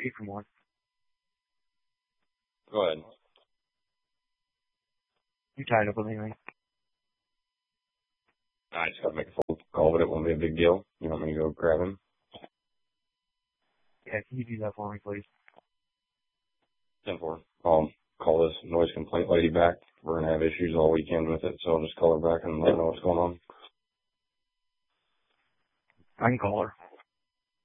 8 from 1. Go ahead. You tied up with anything? I just got to make a phone call, but it won't be a big deal. You want me to go grab him? Yeah, can you do that for me, please? 10-4. I'll call this noise complaint lady back. We're going to have issues all weekend with it, so I'll just call her back and let her know what's going on. I can call her.